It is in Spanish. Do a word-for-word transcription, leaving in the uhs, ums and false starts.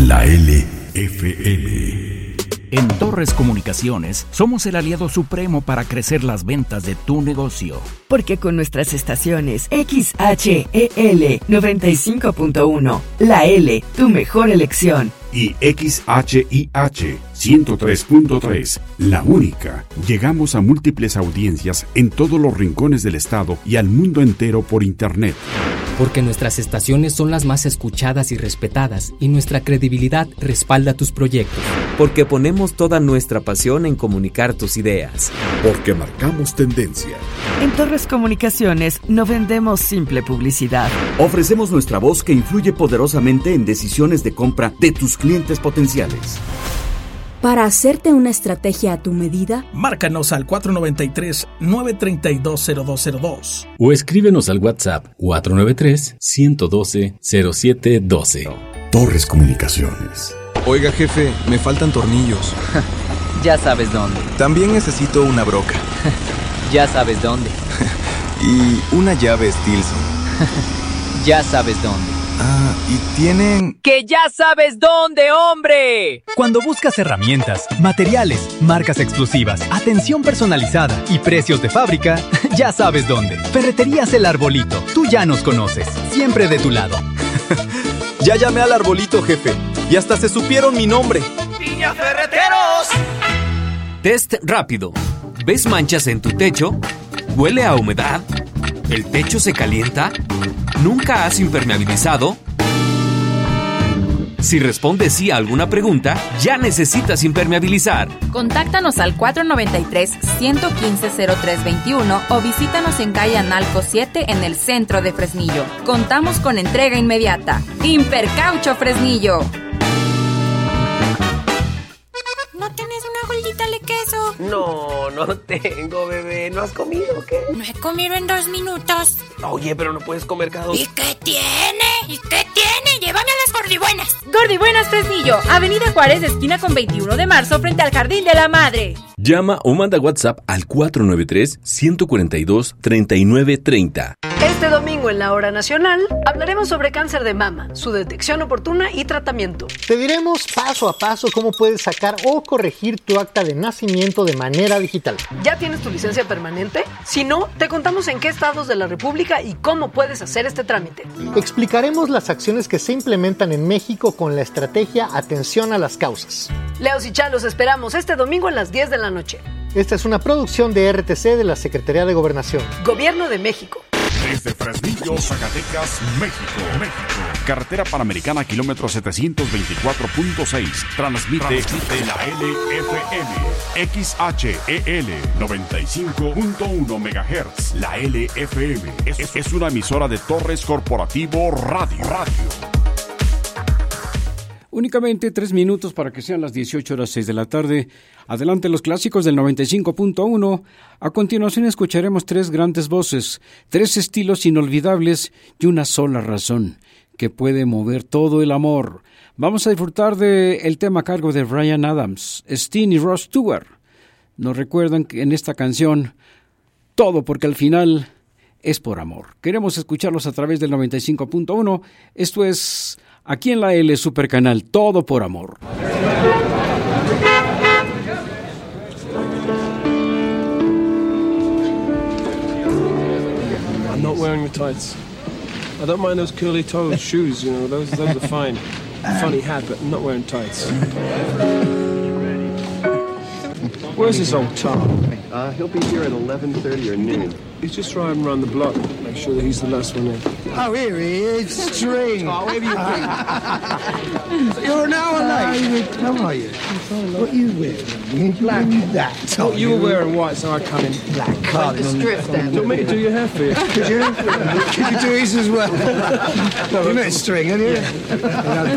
La L F M. En Torres Comunicaciones somos el aliado supremo para crecer las ventas de tu negocio. Porque con nuestras estaciones X H E L noventa y cinco punto uno, La L, tu mejor elección. Y X H I H ciento tres punto tres, la única. Llegamos a múltiples audiencias en todos los rincones del estado y al mundo entero por internet. Porque nuestras estaciones son las más escuchadas y respetadas y nuestra credibilidad respalda tus proyectos. Porque ponemos toda nuestra pasión en comunicar tus ideas. Porque marcamos tendencia. En Torres Comunicaciones no vendemos simple publicidad. Ofrecemos nuestra voz que influye poderosamente en decisiones de compra de tus clientes potenciales. Para hacerte una estrategia a tu medida, márcanos al cuatro nueve tres, nueve tres dos, cero dos cero dos o escríbenos al WhatsApp cuatro nueve tres, uno uno dos, cero siete uno dos. Torres Comunicaciones. Oiga, jefe, me faltan tornillos. Ya sabes dónde. También necesito una broca. Ya sabes dónde. Y una llave Stilson. Ya sabes dónde. Ah, y tienen... ¡Que ya sabes dónde, hombre! Cuando buscas herramientas, materiales, marcas exclusivas, atención personalizada y precios de fábrica, ya sabes dónde. Ferreterías El Arbolito. Tú ya nos conoces. Siempre de tu lado. Ya llamé al Arbolito, jefe. Y hasta se supieron mi nombre. ¡Piña Ferreteros! Test rápido. ¿Ves manchas en tu techo? ¿Huele a humedad? ¿El techo se calienta? ¿Nunca has impermeabilizado? Si respondes sí a alguna pregunta, ya necesitas impermeabilizar. Contáctanos al cuatro nueve tres, uno uno cinco, cero tres dos uno o visítanos en calle Analco siete en el centro de Fresnillo. Contamos con entrega inmediata. Impercaucho Fresnillo. ¿No tienes una gordita de queso? No, no tengo, bebé. ¿No has comido o qué? No he comido en dos minutos. Oye, pero no puedes comer cada dos. ¿Y qué tiene? ¿Y qué tiene? Llévame a las gordibuenas. Gordibuenas Fresnillo, Avenida Juárez, esquina con veintiuno de marzo, frente al Jardín de la Madre. Llama o manda WhatsApp al cuatro nueve tres, uno cuatro dos, tres nueve tres cero. Este domingo en la Hora Nacional hablaremos sobre cáncer de mama, su detección oportuna y tratamiento. Te diremos paso a paso cómo puedes sacar o corregir tu acta de nacimiento de manera digital. ¿Ya tienes tu licencia permanente? Si no, te contamos en qué estados de la República y cómo puedes hacer este trámite. Explicaremos las acciones que se implementan en México con la estrategia Atención a las Causas. Leos y Chá, los esperamos este domingo a las diez de la noche. Esta es una producción de R T C de la Secretaría de Gobernación. Gobierno de México. Desde Fresnillo, Zacatecas, México, México. Carretera Panamericana, kilómetro setecientos veinticuatro punto seis. Transmite, Transmite la L F M. X H E L noventa y cinco punto uno megahertz. La L F M es, es una emisora de Torres Corporativo Radio. Radio. Únicamente tres minutos para que sean las dieciocho horas seis de la tarde. Adelante los clásicos del noventa y cinco punto uno. A continuación escucharemos tres grandes voces, tres estilos inolvidables y una sola razón que puede mover todo el amor. Vamos a disfrutar del tema a cargo de Bryan Adams, Sting y Rod Stewart. Nos recuerdan que en esta canción, todo porque al final es por amor. Queremos escucharlos a través del noventa y cinco punto uno. Esto es... Aquí en la L Supercanal, todo por amor. I'm not wearing the tights. I don't mind those curly toe shoes, you know, those those are fine. Funny hat, but I'm not wearing tights. Where's this old Tom? Uh, he'll be here at eleven thirty or noon. He's just driving around the block. Make sure that he's the last one in. Oh, here he is, String. Oh, where have you been? You're an hour late. How are you? What are you wearing? Black. That. Oh, you were wearing white, so I come in black. Like the strip, then. Do you want me to do your hair for you? Could you? Could you do his as well? You met String, haven't you? Yeah.